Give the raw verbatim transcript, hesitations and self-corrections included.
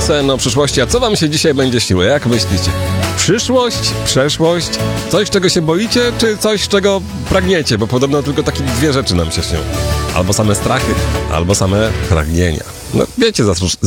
sen o przyszłości. A co wam się dzisiaj będzie śniło? Jak myślicie? Przyszłość? Przeszłość? Coś, czego się boicie, czy coś, czego pragniecie? Bo podobno tylko takie dwie rzeczy nam się śnią. Albo same strachy, albo same pragnienia. No wiecie, za,